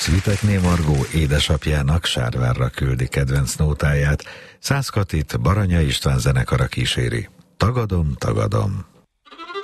Svitekné Margó édesapjának Sárvárra küldi kedvenc nótáját, Szász Katit Baranya István zenekara kíséri. Tagadom, tagadom.